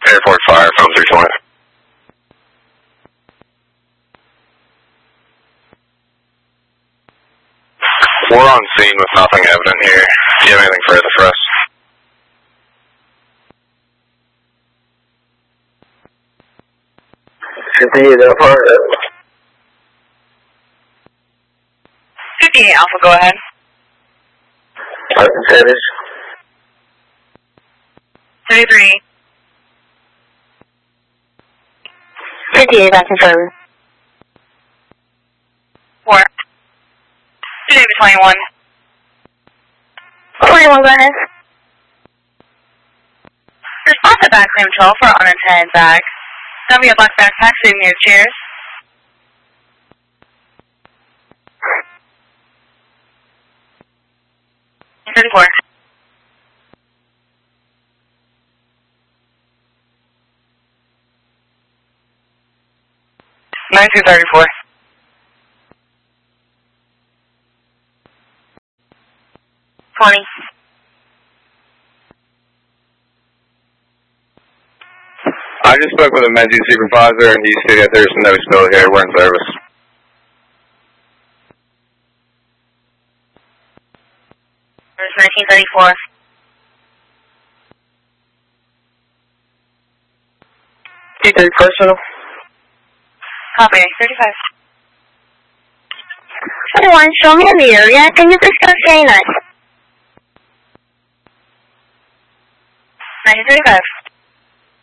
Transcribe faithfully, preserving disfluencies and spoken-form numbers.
Airport Fire, phone three twenty. We're on scene with nothing evident here. Do you have anything further for us? Continue that part. fifty-eight Alpha, go ahead. Percentage. thirty-three. fifty-eight, I confirm. four. David twenty-one. twenty-one, go ahead. Response at back claim twelve for unintended bag. W black backpack sitting near chairs. thirty-four. nineteen thirty-four. twenty. I just spoke with a Menzies supervisor, and he said that there's no spill here. We're in service. There's nineteen thirty-four. T three personal. Copy, thirty-five. twenty-one, show me in the area. Can you please go say nice? nineteen thirty-five.